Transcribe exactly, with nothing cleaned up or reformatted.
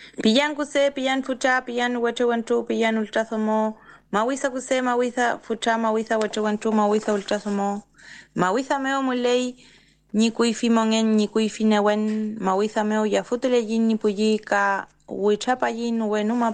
Piyan kuse, piyan futa, piyan wete wantu, piyan ultrasomo. Mawisa kuse, mawisa futa, mawisa wete wantu, mawisa ultrasomo. Mawisa meo mulei, ni kuifi mongen, ni kuifi newen. Mawisa meo ya futule yin ni puyi ka wichapa yin wenuma